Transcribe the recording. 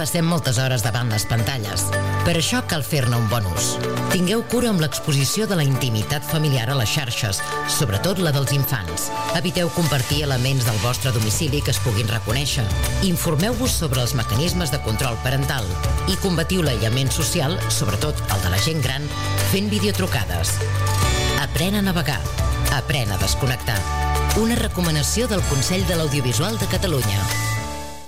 passem moltes hores davant les pantalles. Per això cal fer-ne un bon ús. Tingueu cura amb l'exposició de la intimitat familiar a les xarxes, sobretot la dels infants. Eviteu compartir elements del vostre domicili que es puguin reconèixer. Informeu-vos sobre els mecanismes de control parental i combatiu l'aïllament social, sobretot el de la gent gran, fent videotrucades. Aprèn a navegar. Aprèn a desconnectar. Una recomanació del Consell de l'Audiovisual de Catalunya.